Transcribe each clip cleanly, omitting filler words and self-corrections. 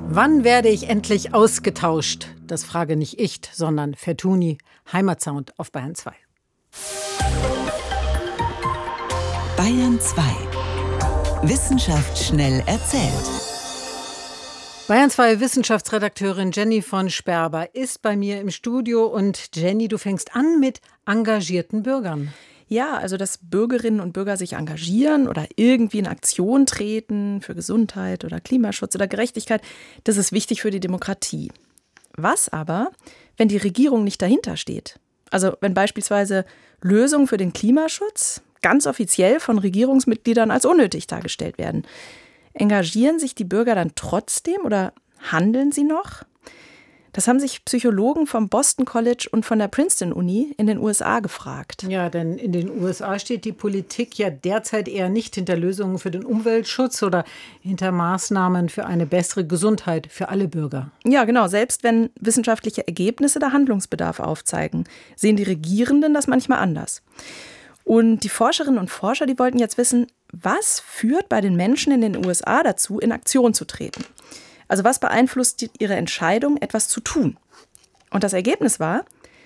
Wann werde ich endlich ausgetauscht? Das frage nicht ich, sondern Fertuni, Heimatsound auf Bayern 2. Bayern 2. Wissenschaft schnell erzählt. Bayern 2 Wissenschaftsredakteurin Jenny von Sperber ist bei mir im Studio. Und Jenny, du fängst an mit engagierten Bürgern. Ja, also dass Bürgerinnen und Bürger sich engagieren oder irgendwie in Aktion treten für Gesundheit oder Klimaschutz oder Gerechtigkeit, das ist wichtig für die Demokratie. Was aber, wenn die Regierung nicht dahinter steht? Also wenn beispielsweise Lösungen für den Klimaschutz ganz offiziell von Regierungsmitgliedern als unnötig dargestellt werden. Engagieren sich die Bürger dann trotzdem oder handeln sie noch? Das haben sich Psychologen vom Boston College und von der Princeton Uni in den USA gefragt. Ja, denn in den USA steht die Politik ja derzeit eher nicht hinter Lösungen für den Umweltschutz oder hinter Maßnahmen für eine bessere Gesundheit für alle Bürger. Ja, genau. Selbst wenn wissenschaftliche Ergebnisse da Handlungsbedarf aufzeigen, sehen die Regierenden das manchmal anders. Und die Forscherinnen und Forscher, die wollten jetzt wissen, was führt bei den Menschen in den USA dazu, in Aktion zu treten? Also was beeinflusst ihre Entscheidung, etwas zu tun? Und das Ergebnis war,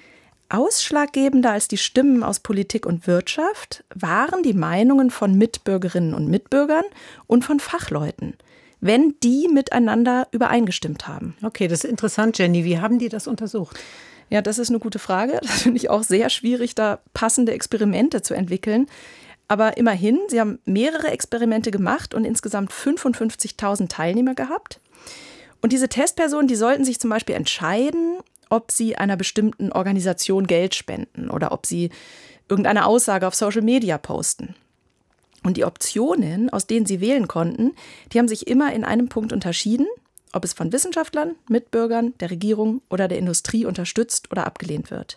ausschlaggebender als die Stimmen aus Politik und Wirtschaft waren die Meinungen von Mitbürgerinnen und Mitbürgern und von Fachleuten, wenn die miteinander übereingestimmt haben. Okay, das ist interessant, Jenny. Wie haben die das untersucht? Ja, das ist eine gute Frage. Das finde ich auch sehr schwierig, da passende Experimente zu entwickeln. Aber immerhin, sie haben mehrere Experimente gemacht und insgesamt 55.000 Teilnehmer gehabt. Und diese Testpersonen, die sollten sich zum Beispiel entscheiden, ob sie einer bestimmten Organisation Geld spenden oder ob sie irgendeine Aussage auf Social Media posten. Und die Optionen, aus denen sie wählen konnten, die haben sich immer in einem Punkt unterschieden, ob es von Wissenschaftlern, Mitbürgern, der Regierung oder der Industrie unterstützt oder abgelehnt wird.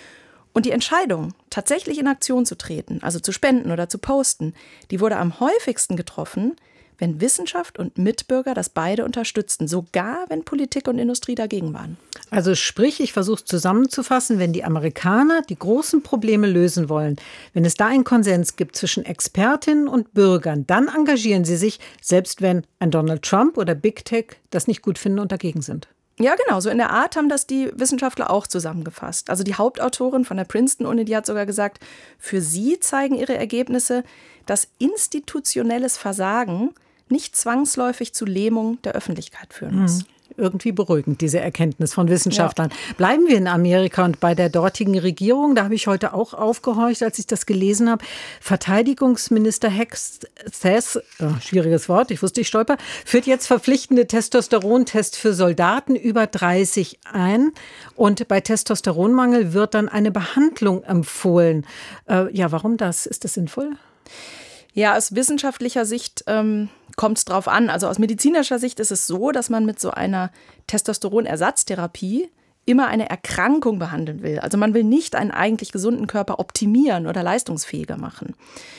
Und die Entscheidung, tatsächlich in Aktion zu treten, also zu spenden oder zu posten, die wurde am häufigsten getroffen, wenn Wissenschaft und Mitbürger das beide unterstützten, sogar wenn Politik und Industrie dagegen waren. Also sprich, ich versuche es zusammenzufassen, wenn die Amerikaner die großen Probleme lösen wollen, wenn es da einen Konsens gibt zwischen Expertinnen und Bürgern, dann engagieren sie sich, selbst wenn ein Donald Trump oder Big Tech das nicht gut finden und dagegen sind. Ja, genau, so in der Art haben das die Wissenschaftler auch zusammengefasst. Also die Hauptautorin von der Princeton-Uni, die hat sogar gesagt, für sie zeigen ihre Ergebnisse, dass institutionelles Versagen nicht zwangsläufig zu Lähmung der Öffentlichkeit führen muss. Irgendwie beruhigend, diese Erkenntnis von Wissenschaftlern. Ja. Bleiben wir in Amerika und bei der dortigen Regierung. Da habe ich heute auch aufgehorcht, als ich das gelesen habe. Verteidigungsminister Hexas, schwieriges Wort, ich wusste, ich stolper, führt jetzt verpflichtende Testosterontests für Soldaten über 30 ein. Und bei Testosteronmangel wird dann eine Behandlung empfohlen. Ja, warum das? Ist das sinnvoll? Ja, aus wissenschaftlicher Sicht kommt es drauf an. Also aus medizinischer Sicht ist es so, dass man mit so einer Testosteronersatztherapie immer eine Erkrankung behandeln will. Also man will nicht einen eigentlich gesunden Körper optimieren oder leistungsfähiger machen.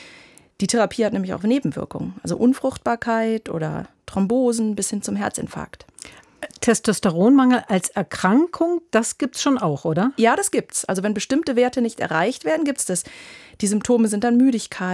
Die Therapie hat nämlich auch Nebenwirkungen, also Unfruchtbarkeit oder Thrombosen bis hin zum Herzinfarkt. Testosteronmangel als Erkrankung, das gibt's schon auch, oder? Ja, das gibt's. Also wenn bestimmte Werte nicht erreicht werden, gibt's das. Die Symptome sind dann Müdigkeit,